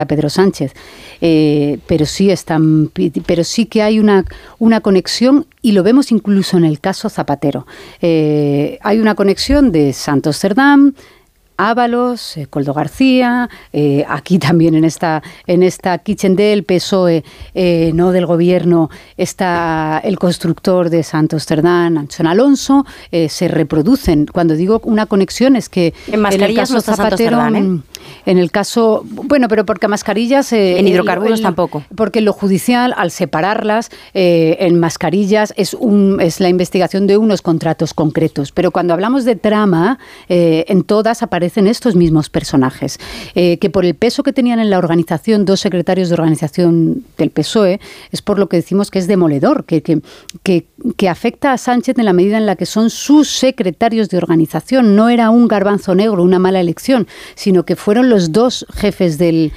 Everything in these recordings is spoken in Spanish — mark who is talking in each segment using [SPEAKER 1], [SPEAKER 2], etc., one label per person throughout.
[SPEAKER 1] Pedro Sánchez, pero sí que hay una conexión, y lo vemos incluso en el caso Zapatero. Hay una conexión de Santos Cerdán, Ábalos, Koldo García, aquí también en esta kitchen del PSOE, no del gobierno, está el constructor de Santos Cerdán, Anchón Alonso, se reproducen. Cuando digo una conexión es que
[SPEAKER 2] en mascarillas no está Santos Cerdán,
[SPEAKER 1] en el caso, bueno, pero porque mascarillas...
[SPEAKER 2] en hidrocarburos tampoco.
[SPEAKER 1] Porque en lo judicial, al separarlas, en mascarillas es la investigación de unos contratos concretos. Pero cuando hablamos de trama, en todas aparecen estos mismos personajes, que por el peso que tenían en la organización, 2 secretarios de organización del PSOE, es por lo que decimos que es demoledor, que afecta a Sánchez en la medida en la que son sus secretarios de organización. No era un garbanzo negro, una mala elección, sino que fueron los 2 jefes del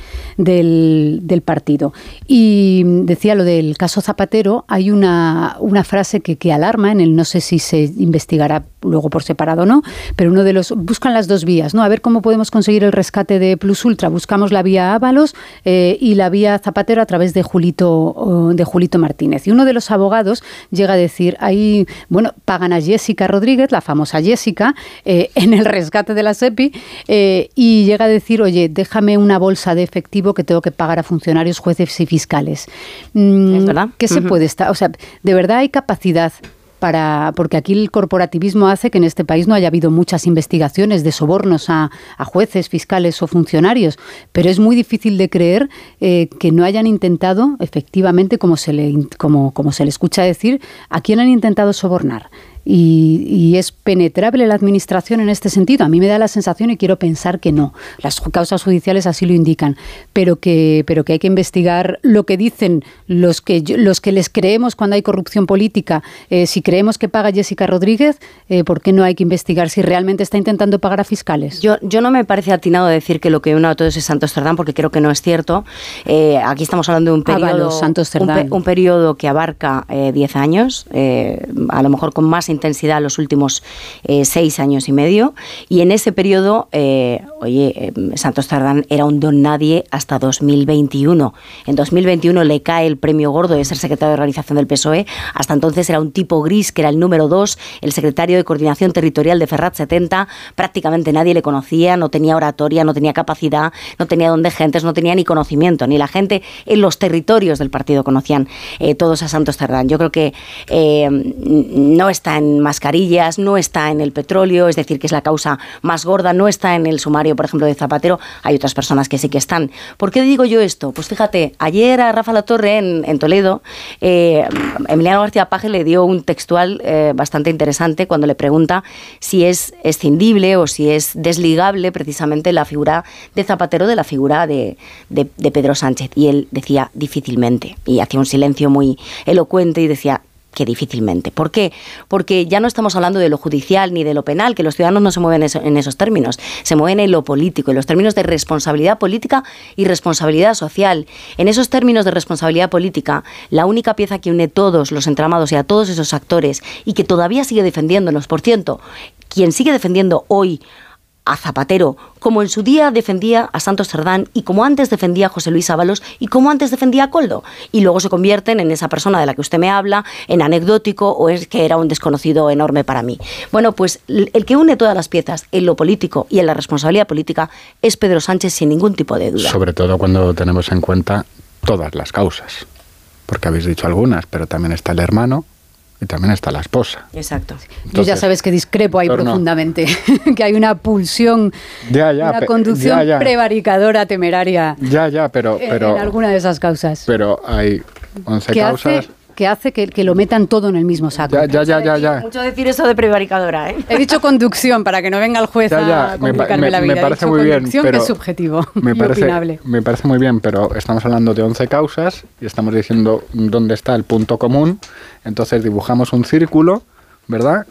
[SPEAKER 1] partido. Y decía lo del caso Zapatero, hay una frase que alarma, no sé si se investigará luego por separado o no, pero buscan las 2 vías, ¿no? A ver cómo podemos conseguir el rescate de Plus Ultra. Buscamos la vía Ábalos y la vía Zapatero a través de Julito Martínez. Y uno de los abogados llega a decir, pagan a Jessica Rodríguez, la famosa Jessica, en el rescate de la SEPI, y llega a decir, oye, déjame una bolsa de efectivo que tengo que pagar a funcionarios, jueces y fiscales.
[SPEAKER 2] ¿Es verdad?
[SPEAKER 1] ¿Qué se puede estar? O sea, ¿de verdad hay capacidad porque aquí el corporativismo hace que en este país no haya habido muchas investigaciones de sobornos a jueces, fiscales o funcionarios, pero es muy difícil de creer que no hayan intentado, efectivamente, como se le escucha decir, a quién han intentado sobornar. Y es penetrable la administración en este sentido. A mí me da la sensación, y quiero pensar que no. Las causas judiciales así lo indican, pero que hay que investigar lo que dicen los que les creemos cuando hay corrupción política. Si creemos que paga Jessica Rodríguez, ¿por qué no hay que investigar si realmente está intentando pagar a fiscales?
[SPEAKER 2] Yo no me parece atinado decir que lo que une a todos es Santos Cerdán, porque creo que no es cierto. Aquí estamos hablando de un periodo, un periodo que abarca 10 años, a lo mejor con más intensidad los últimos 6 años y medio, y en ese periodo Santos Cerdán era un don nadie hasta 2021. En 2021 le cae el premio gordo de ser secretario de organización del PSOE. Hasta entonces era un tipo gris, que era el número 2, el secretario de coordinación territorial de Ferrat 70. Prácticamente nadie le conocía, no tenía oratoria, no tenía capacidad, no tenía don de gentes, no tenía ni conocimiento, ni la gente en los territorios del partido conocían todos a Santos Cerdán. Yo creo que no está en mascarillas, no está en el petróleo, es decir, que es la causa más gorda, no está en el sumario, por ejemplo, de Zapatero. Hay otras personas que sí que están. ¿Por qué digo yo esto? Pues fíjate, ayer a Rafa Latorre en Toledo, Emiliano García Paje le dio un textual bastante interesante cuando le pregunta si es escindible o si es desligable precisamente la figura de Zapatero de la figura de Pedro Sánchez. Y él decía difícilmente, y hacía un silencio muy elocuente y decía que difícilmente. ¿Por qué? Porque ya no estamos hablando de lo judicial ni de lo penal, que los ciudadanos no se mueven en esos términos, se mueven en lo político, en los términos de responsabilidad política y responsabilidad social. En esos términos de responsabilidad política, la única pieza que une todos los entramados y a todos esos actores y que todavía sigue defendiéndonos, por cierto, quien sigue defendiendo hoy a Zapatero, como en su día defendía a Santos Cerdán y como antes defendía a José Luis Ábalos y como antes defendía a Koldo, y luego se convierten en esa persona de la que usted me habla, en anecdótico, o es que era un desconocido enorme para mí. Bueno, pues el que une todas las piezas en lo político y en la responsabilidad política es Pedro Sánchez, sin ningún tipo de duda.
[SPEAKER 3] Sobre todo cuando tenemos en cuenta todas las causas, porque habéis dicho algunas, pero también está el hermano y también está la esposa.
[SPEAKER 2] Exacto.
[SPEAKER 1] Entonces, yo ya sabes que discrepo ahí profundamente, que hay una pulsión, una conducción prevaricadora, temeraria
[SPEAKER 3] pero
[SPEAKER 1] en alguna de esas causas.
[SPEAKER 3] Pero hay 11 causas...
[SPEAKER 1] que hace que lo metan todo en el mismo saco.
[SPEAKER 3] Ya.
[SPEAKER 2] Mucho decir eso de prevaricadora, ¿eh?
[SPEAKER 1] He dicho conducción para que no venga el juez a complicarme la vida.
[SPEAKER 3] Me parece muy bien, pero
[SPEAKER 1] que es subjetivo opinable.
[SPEAKER 3] Me parece muy bien, pero estamos hablando de 11 causas y estamos diciendo dónde está el punto común. Entonces dibujamos un círculo, ¿verdad?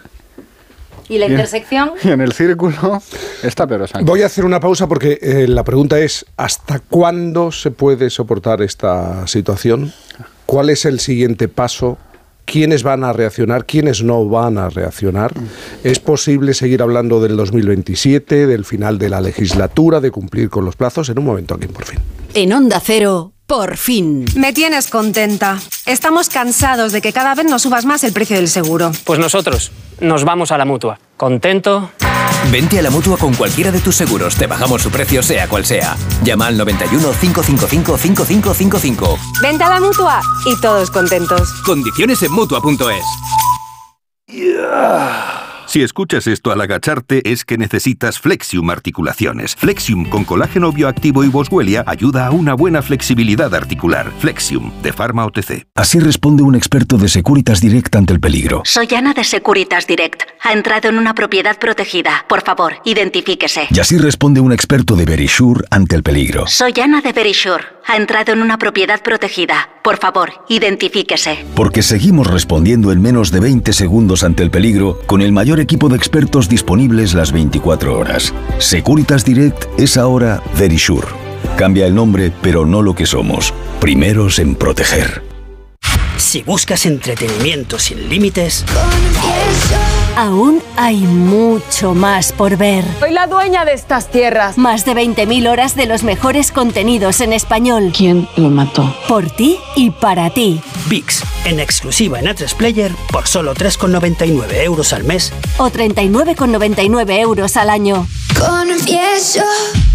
[SPEAKER 2] ¿Y la intersección?
[SPEAKER 3] Y en el círculo está Pedro Sánchez.
[SPEAKER 4] Voy a hacer una pausa porque la pregunta es ¿hasta cuándo se puede soportar esta situación? ¿Cuál es el siguiente paso? ¿Quiénes van a reaccionar? ¿Quiénes no van a reaccionar? ¿Es posible seguir hablando del 2027, del final de la legislatura, de cumplir con los plazos? En un momento aquí, por fin.
[SPEAKER 5] En Onda Cero, por fin.
[SPEAKER 6] Me tienes contenta. Estamos cansados de que cada vez nos subas más el precio del seguro.
[SPEAKER 7] Pues nosotros nos vamos a la Mutua. ¿Contento?
[SPEAKER 8] Vente a la Mutua con cualquiera de tus seguros. Te bajamos su precio sea cual sea. Llama al 91 555 5555.
[SPEAKER 6] Vente a la Mutua y todos contentos.
[SPEAKER 8] Condiciones en Mutua.es.
[SPEAKER 9] Si escuchas esto al agacharte es que necesitas Flexium Articulaciones. Flexium con colágeno bioactivo y Boswellia ayuda a una buena flexibilidad articular. Flexium, de Pharma OTC.
[SPEAKER 10] Así responde un experto de Securitas Direct ante el peligro.
[SPEAKER 11] Soy Ana de Securitas Direct. Ha entrado en una propiedad protegida. Por favor, identifíquese.
[SPEAKER 10] Y así responde un experto de Verisure ante el peligro.
[SPEAKER 11] Soy Ana de Verisure. Ha entrado en una propiedad protegida. Por favor, identifíquese.
[SPEAKER 10] Porque seguimos respondiendo en menos de 20 segundos ante el peligro con el mayor equipo de expertos disponibles las 24 horas. Securitas Direct es ahora Verisure. Cambia el nombre, pero no lo que somos. Primeros en proteger.
[SPEAKER 12] Si buscas entretenimiento sin límites,
[SPEAKER 5] aún hay mucho más por ver.
[SPEAKER 6] Soy la dueña de estas tierras.
[SPEAKER 5] Más de 20.000 horas de los mejores contenidos en español.
[SPEAKER 13] ¿Quién lo mató?
[SPEAKER 5] Por ti y para ti.
[SPEAKER 12] VIX, en exclusiva en A3 Player por solo 3,99 € al mes.
[SPEAKER 5] O 39,99 € al año.
[SPEAKER 14] Confieso.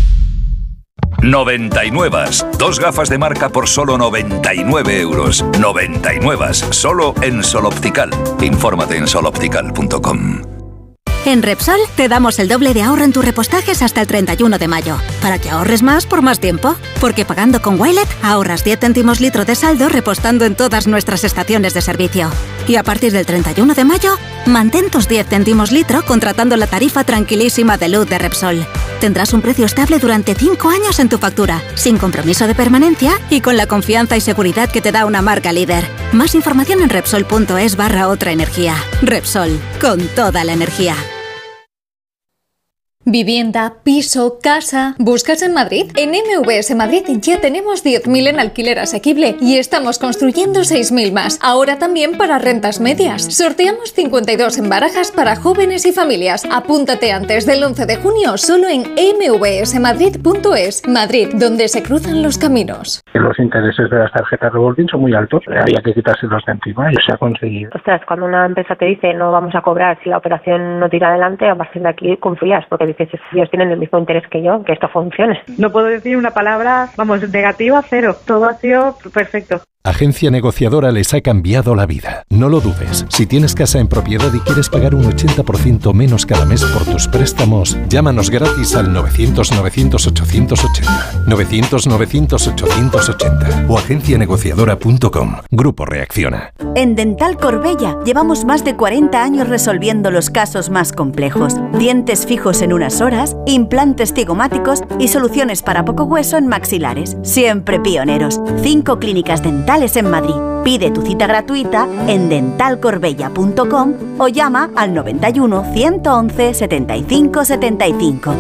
[SPEAKER 15] 99. 2 gafas de marca por solo 99 €. 99. Solo en Sol Optical. Infórmate en soloptical.com.
[SPEAKER 16] En Repsol te damos el doble de ahorro en tus repostajes hasta el 31 de mayo, para que ahorres más por más tiempo. Porque pagando con Wilet ahorras 10 céntimos litro de saldo repostando en todas nuestras estaciones de servicio. Y a partir del 31 de mayo, mantén tus 10 céntimos litro contratando la tarifa tranquilísima de luz de Repsol. Tendrás un precio estable durante 5 años en tu factura, sin compromiso de permanencia y con la confianza y seguridad que te da una marca líder. Más información en Repsol.es/otra energía. Repsol, con toda la energía.
[SPEAKER 17] Vivienda, piso, casa... ¿Buscas en Madrid? En MVS Madrid ya tenemos 10.000 en alquiler asequible y estamos construyendo 6.000 más. Ahora también para rentas medias. Sorteamos 52 en barajas para jóvenes y familias. Apúntate antes del 11 de junio solo en mvsmadrid.es. Madrid, donde se cruzan los caminos.
[SPEAKER 3] Los intereses de las tarjetas revolving son muy altos. Había que quitárselos de encima y se ha conseguido.
[SPEAKER 18] Ostras, cuando una empresa te dice no vamos a cobrar si la operación no tira adelante, a partir de aquí confías porque dices ellos tienen el mismo interés que yo, que esto funcione.
[SPEAKER 19] No puedo decir una palabra, negativa, cero. Todo ha sido perfecto.
[SPEAKER 20] Agencia Negociadora les ha cambiado la vida. No lo dudes. Si tienes casa en propiedad y quieres pagar un 80% menos cada mes por tus préstamos, llámanos gratis al 900-900-880. 900-900-880 o agencianegociadora.com. Grupo Reacciona.
[SPEAKER 5] En Dental Corbella llevamos más de 40 años resolviendo los casos más complejos. Dientes fijos en unas horas, implantes cigomáticos y soluciones para poco hueso en maxilares. Siempre pioneros. 5 clínicas dentales en Madrid. Pide tu cita gratuita en dentalcorbella.com o llama al 91 111 75 75.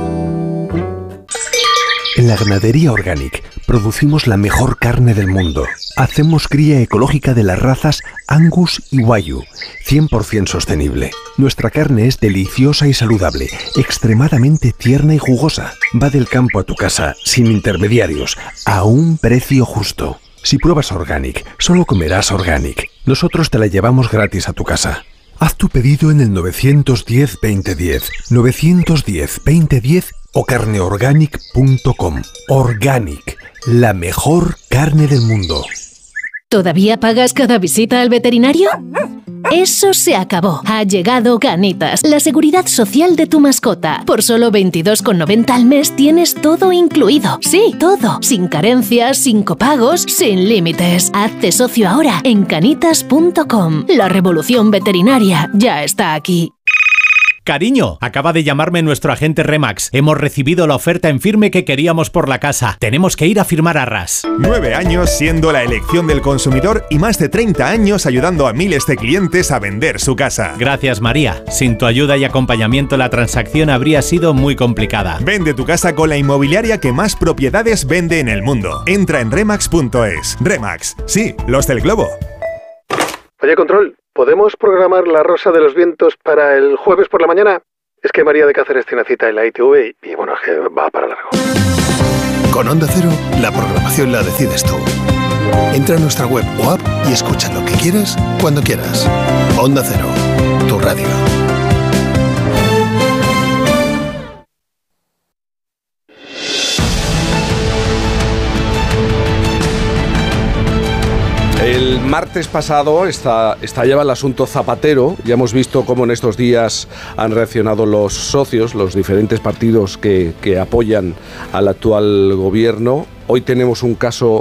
[SPEAKER 2] En la ganadería Organic producimos la mejor carne del mundo. Hacemos cría ecológica de las razas Angus y Wagyu, 100% sostenible. Nuestra carne es deliciosa y saludable, extremadamente tierna y jugosa. Va del campo a tu casa, sin intermediarios, a un precio justo. Si pruebas Organic, solo comerás Organic. Nosotros te la llevamos gratis a tu casa. Haz tu pedido en el 910-2010, 910-2010 o carneorganic.com. Organic, la mejor carne del mundo.
[SPEAKER 16] ¿Todavía pagas cada visita al veterinario? Eso se acabó. Ha llegado Canitas, la seguridad social de tu mascota. Por solo 22,90 al mes tienes todo incluido. Sí, todo. Sin carencias, sin copagos, sin límites. Hazte socio ahora en canitas.com. La revolución veterinaria ya está aquí.
[SPEAKER 4] Cariño, acaba de llamarme nuestro agente Remax. Hemos recibido la oferta en firme que queríamos por la casa. Tenemos que ir a firmar arras.
[SPEAKER 8] 9 años siendo la elección del consumidor y más de 30 años ayudando a miles de clientes a vender su casa.
[SPEAKER 4] Gracias, María. Sin tu ayuda y acompañamiento la transacción habría sido muy complicada.
[SPEAKER 8] Vende tu casa con la inmobiliaria que más propiedades vende en el mundo. Entra en remax.es. Remax, sí, los del globo.
[SPEAKER 18] Oye, Control, ¿podemos programar la Rosa de los Vientos para el jueves por la mañana? Es que María de Cáceres tiene cita en la ITV y bueno, es que va para largo.
[SPEAKER 13] Con Onda Cero, la programación la decides tú. Entra a nuestra web o app y escucha lo que quieras, cuando quieras. Onda Cero, tu radio.
[SPEAKER 4] El martes pasado estallaba el asunto Zapatero. Ya hemos visto cómo en estos días han reaccionado los socios, los diferentes partidos que apoyan al actual gobierno. Hoy tenemos un caso,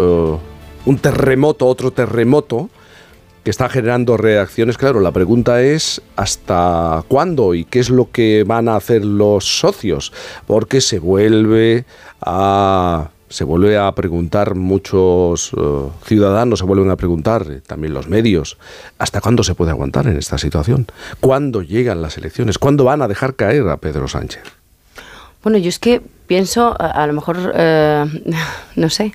[SPEAKER 4] otro terremoto, que está generando reacciones. Claro, la pregunta es ¿hasta cuándo? ¿Y qué es lo que van a hacer los socios? Porque se vuelve a preguntar, muchos ciudadanos se vuelven a preguntar, también los medios, ¿hasta cuándo se puede aguantar en esta situación? ¿Cuándo llegan las elecciones? ¿Cuándo van a dejar caer a Pedro Sánchez?
[SPEAKER 2] Bueno, yo es que pienso, a lo mejor, no sé,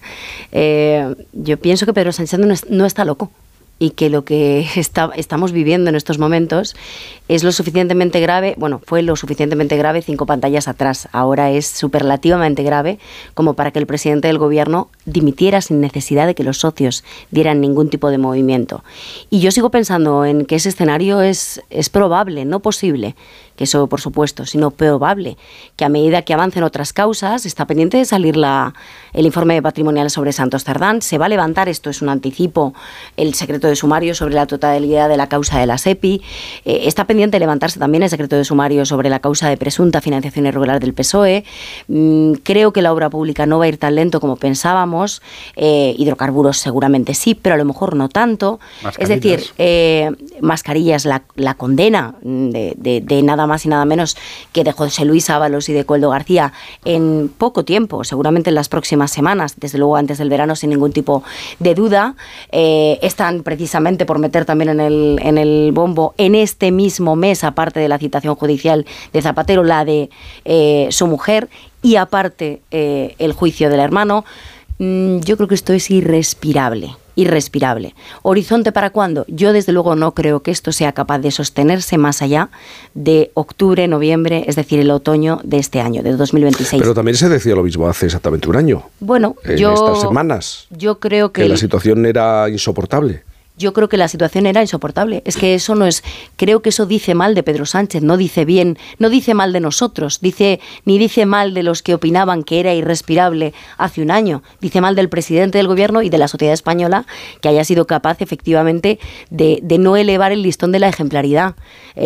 [SPEAKER 2] yo pienso que Pedro Sánchez no está loco. Y que lo que estamos viviendo en estos momentos es lo suficientemente grave, fue lo suficientemente grave 5 pantallas atrás, ahora es superlativamente grave como para que el presidente del gobierno dimitiera sin necesidad de que los socios dieran ningún tipo de movimiento. Y yo sigo pensando en que ese escenario es probable, no posible, que eso por supuesto, sino probable, que a medida que avancen otras causas, está pendiente de salir el informe patrimonial sobre Santos Cerdán, se va a levantar, esto es un anticipo, el secreto de sumario sobre la totalidad de la causa de la SEPI, está pendiente de levantarse también el secreto de sumario sobre la causa de presunta financiación irregular del PSOE, creo que la obra pública no va a ir tan lento como pensábamos, hidrocarburos seguramente sí, pero a lo mejor no tanto, es decir, mascarillas, la condena de nada más y nada menos que de José Luis Ábalos y de Koldo García en poco tiempo, seguramente en las próximas semanas, desde luego antes del verano sin ningún tipo de duda, están precisamente por meter también en el bombo en este mismo mes, aparte de la citación judicial de Zapatero, la de su mujer y aparte el juicio del hermano. Yo creo que esto es irrespirable. ¿Horizonte para cuándo? Yo desde luego no creo que esto sea capaz de sostenerse más allá de octubre, noviembre, es decir, el otoño de este año, de 2026.
[SPEAKER 4] Pero también se decía lo mismo hace exactamente un año.
[SPEAKER 2] Bueno,
[SPEAKER 4] en estas semanas.
[SPEAKER 2] Yo creo que
[SPEAKER 4] la situación era insoportable.
[SPEAKER 2] Yo creo que la situación era insoportable. Es que eso no es... Creo que eso dice mal de Pedro Sánchez, no dice bien, no dice mal de nosotros, ni dice mal de los que opinaban que era irrespirable hace un año. Dice mal del presidente del gobierno y de la sociedad española que haya sido capaz efectivamente de no elevar el listón de la ejemplaridad.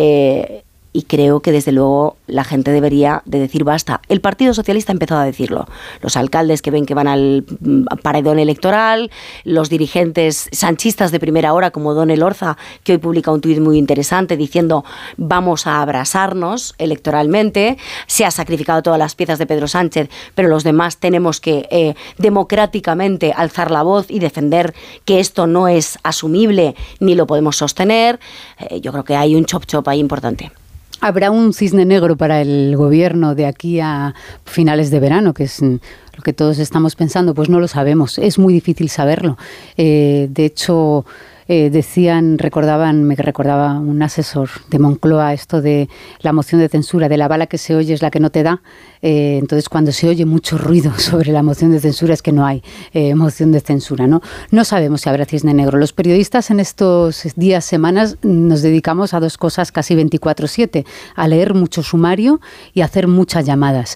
[SPEAKER 2] Y creo que desde luego la gente debería de decir basta. El Partido Socialista ha empezado a decirlo. Los alcaldes que ven que van al paredón electoral, los dirigentes sanchistas de primera hora como Don Elorza, que hoy publica un tuit muy interesante diciendo vamos a abrazarnos electoralmente, se ha sacrificado todas las piezas de Pedro Sánchez, pero los demás tenemos que democráticamente alzar la voz y defender que esto no es asumible ni lo podemos sostener. Yo creo que hay un chop-chop ahí importante.
[SPEAKER 1] ¿Habrá un cisne negro para el gobierno de aquí a finales de verano, que es lo que todos estamos pensando? Pues no lo sabemos, es muy difícil saberlo. De hecho, me recordaba un asesor de Moncloa esto de la moción de censura, de la bala que se oye es la que no te da. Entonces, cuando se oye mucho ruido sobre la moción de censura es que no hay moción de censura, ¿no? No sabemos si habrá cisne negro. Los periodistas en estos días, semanas, nos dedicamos a dos cosas casi 24/7, a leer mucho sumario y a hacer muchas llamadas.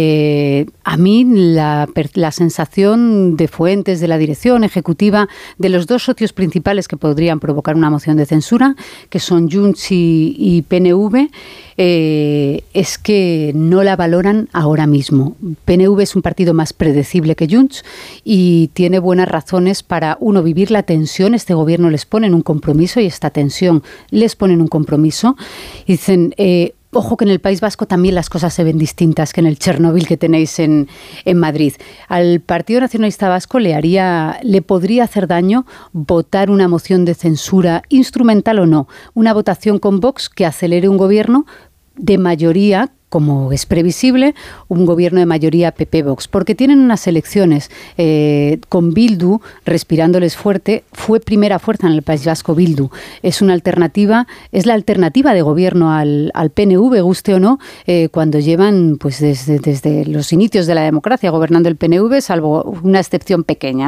[SPEAKER 1] A mí la sensación de fuentes de la dirección ejecutiva de los dos socios principales que podrían provocar una moción de censura, que son Junts y PNV, es que no la valoran ahora mismo. PNV es un partido más predecible que Junts y tiene buenas razones para, uno, vivir la tensión. Este gobierno les pone en un compromiso y esta tensión les pone en un compromiso. Y dicen... Ojo que en el País Vasco también las cosas se ven distintas que en el Chernóbil que tenéis en Madrid. Al Partido Nacionalista Vasco le podría hacer daño votar una moción de censura, instrumental o no, una votación con Vox que acelere un gobierno de mayoría como es previsible, un gobierno de mayoría PP-Vox, porque tienen unas elecciones con Bildu respirándoles fuerte. Fue primera fuerza en el País Vasco Bildu. Es una alternativa, es la alternativa de gobierno al PNV, guste o no, cuando llevan pues desde los inicios de la democracia gobernando el PNV, salvo una excepción pequeña.